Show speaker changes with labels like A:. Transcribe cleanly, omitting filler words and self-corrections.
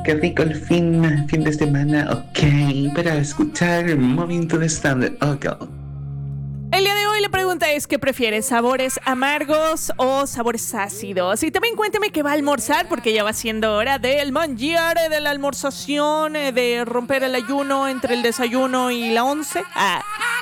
A: Qué rico el fin de semana, ok, para escuchar el momento de stand ok.
B: El día de hoy la pregunta es: ¿qué prefieres? ¿Sabores amargos o sabores ácidos? Y también cuénteme qué va a almorzar, porque ya va siendo hora del mangiare, de la almorzación, de romper el ayuno entre el desayuno y la once.